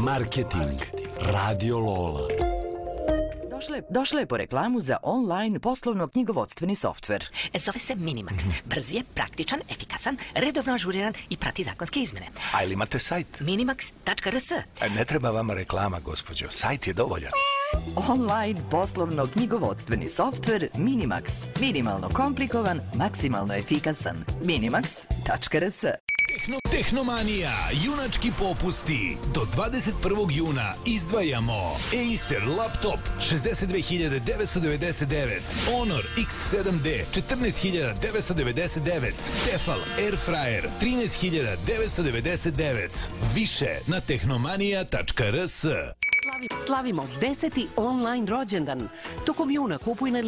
Marketing. Radio Lola. Došla je po reklamu za online poslovno-knjigovodstveni softver. Zove se Minimax. Brz je, praktičan, efikasan, redovno ažuriran i prati zakonske izmene. A ili imate sajt? Minimax.rs. Ne treba vama reklama, gospođo. Sajt je dovoljan. Online poslovno-knjigovodstveni softver Minimax. Minimalno komplikovan, maksimalno efikasan. Minimax.rs. Tehnomanija, junački popusti. Do 21. juna izdvajamo Acer laptop 62.999, Honor X7D 14.999, Tefal Airfryer 13.999. Više na tehnomanija.rs. Slavimo 10. online rođendan. Tokom juna kupuj na